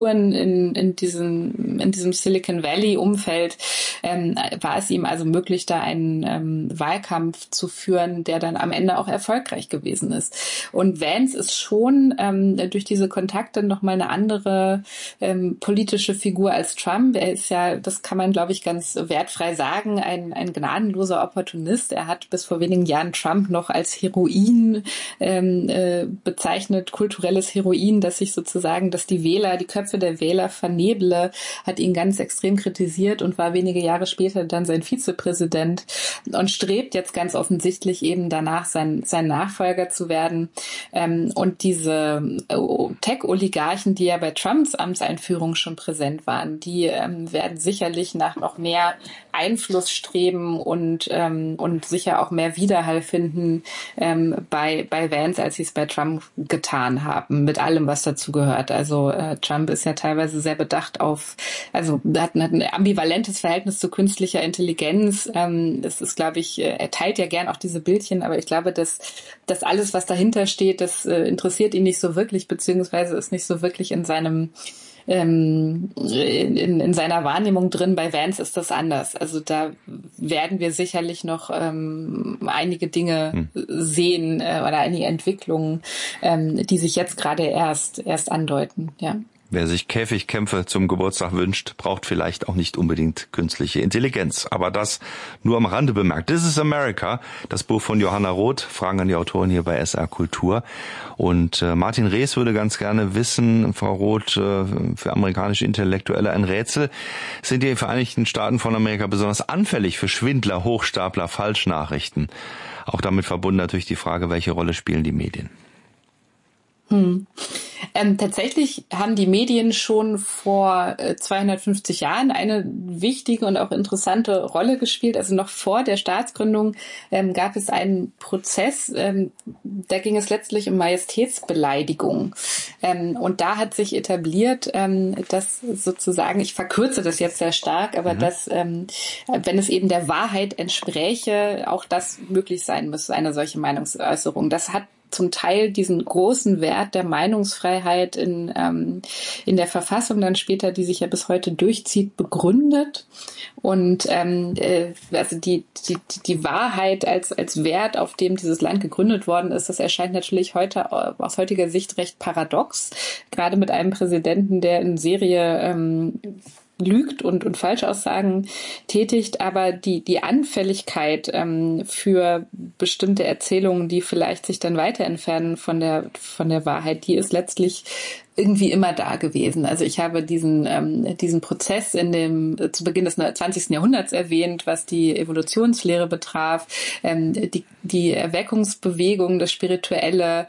in diesem Silicon Valley Umfeld war es ihm also möglich, da einen Wahlkampf zu führen, der dann am Ende auch erfolgreich gewesen ist. Und Vance ist schon durch diese Kontakte nochmal eine andere politische Figur als Trump. Er ist ja, das kann man glaube ich ganz wertfrei sagen, ein gnadenloser Opportunist. Er hat bis vor wenigen Jahren Trump noch als Heroin bezeichnet, kulturelles Heroin, dass die Köpfe der Wähler verneble, hat ihn ganz extrem kritisiert und war wenige Jahre später dann sein Vizepräsident und strebt jetzt ganz offensichtlich eben danach, sein Nachfolger zu werden. Und diese Tech-Oligarchen, die ja bei Trumps Amtseinführung schon präsent waren, die werden sicherlich nach noch mehr Einfluss streben und sicher auch mehr Widerhall finden bei Vance, als sie es bei Trump getan haben, mit allem, was dazu gehört. Also Trump ist ja teilweise sehr bedacht hat ein ambivalentes Verhältnis zu künstlicher Intelligenz. Das ist, glaube ich, er teilt ja gern auch diese Bildchen, aber ich glaube, dass alles, was dahinter steht, das interessiert ihn nicht so wirklich, beziehungsweise ist nicht so wirklich in seinem in seiner Wahrnehmung drin. Bei Vance ist das anders. Also da werden wir sicherlich noch einige Dinge sehen oder einige Entwicklungen, die sich jetzt gerade erst andeuten. Ja. Wer sich Käfigkämpfe zum Geburtstag wünscht, braucht vielleicht auch nicht unbedingt künstliche Intelligenz. Aber das nur am Rande bemerkt. This is America, das Buch von Johanna Roth. Fragen an die Autorin hier bei SR Kultur. Und Martin Rees würde ganz gerne wissen, Frau Roth, für amerikanische Intellektuelle ein Rätsel. Sind die Vereinigten Staaten von Amerika besonders anfällig für Schwindler, Hochstapler, Falschnachrichten? Auch damit verbunden natürlich die Frage, welche Rolle spielen die Medien? Tatsächlich haben die Medien schon vor 250 Jahren eine wichtige und auch interessante Rolle gespielt. Also noch vor der Staatsgründung gab es einen Prozess, da ging es letztlich um Majestätsbeleidigung. Und da hat sich etabliert, dass sozusagen, ich verkürze das jetzt sehr stark, aber dass, wenn es eben der Wahrheit entspräche, auch das möglich sein müsste, eine solche Meinungsäußerung. Das hat zum Teil diesen großen Wert der Meinungsfreiheit in der Verfassung dann später, die sich ja bis heute durchzieht, begründet. Und also die Wahrheit als Wert, auf dem dieses Land gegründet worden ist, das erscheint natürlich heute aus heutiger Sicht recht paradox, gerade mit einem Präsidenten, der in Serie lügt und Falschaussagen tätigt, aber die Anfälligkeit für bestimmte Erzählungen, die vielleicht sich dann weiter entfernen von der Wahrheit, die ist letztlich irgendwie immer da gewesen. Also ich habe diesen Prozess zu Beginn des 20. Jahrhunderts erwähnt, was die Evolutionslehre betraf, die Erweckungsbewegung, das Spirituelle.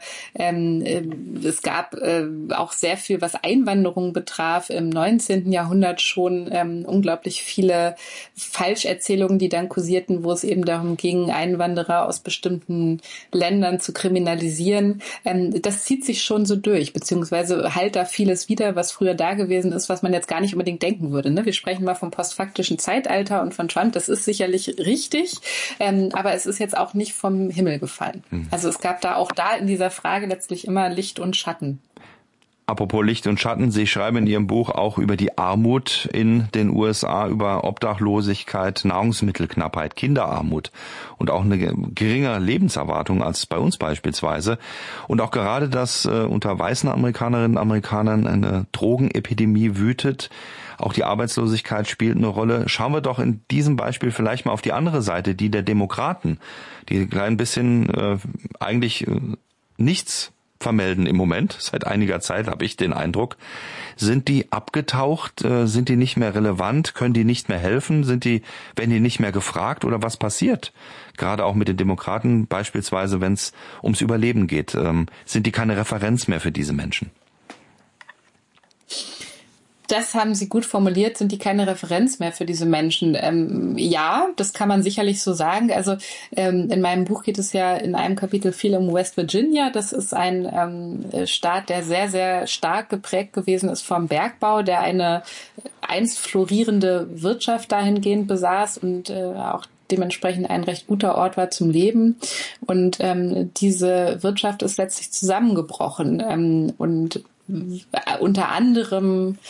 Es gab auch sehr viel, was Einwanderung betraf, im 19. Jahrhundert schon unglaublich viele Falscherzählungen, die dann kursierten, wo es eben darum ging, Einwanderer aus bestimmten Ländern zu kriminalisieren. Das zieht sich schon so durch, beziehungsweise halt da vieles wieder, was früher da gewesen ist, was man jetzt gar nicht unbedingt denken würde. Ne? Wir sprechen mal vom postfaktischen Zeitalter und von Trump. Das ist sicherlich richtig, aber es ist jetzt auch nicht vom Himmel gefallen. Also es gab da in dieser Frage letztlich immer Licht und Schatten. Apropos Licht und Schatten, Sie schreiben in Ihrem Buch auch über die Armut in den USA, über Obdachlosigkeit, Nahrungsmittelknappheit, Kinderarmut und auch eine geringe Lebenserwartung als bei uns beispielsweise. Und auch gerade, dass unter weißen Amerikanerinnen und Amerikanern eine Drogenepidemie wütet. Auch die Arbeitslosigkeit spielt eine Rolle. Schauen wir doch in diesem Beispiel vielleicht mal auf die andere Seite, die der Demokraten, die ein klein bisschen eigentlich nichts vermelden im Moment. Seit einiger Zeit habe ich den Eindruck. Sind die abgetaucht? Sind die nicht mehr relevant? Können die nicht mehr helfen? Werden die nicht mehr gefragt? Oder was passiert? Gerade auch mit den Demokraten beispielsweise, wenn es ums Überleben geht. Sind die keine Referenz mehr für diese Menschen? Das haben Sie gut formuliert, sind die keine Referenz mehr für diese Menschen? Ja, das kann man sicherlich so sagen. Also in meinem Buch geht es ja in einem Kapitel viel um West Virginia. Das ist ein Staat, der sehr, sehr stark geprägt gewesen ist vom Bergbau, der eine einst florierende Wirtschaft dahingehend besaß und auch dementsprechend ein recht guter Ort war zum Leben. Und diese Wirtschaft ist letztlich zusammengebrochen. Und unter anderem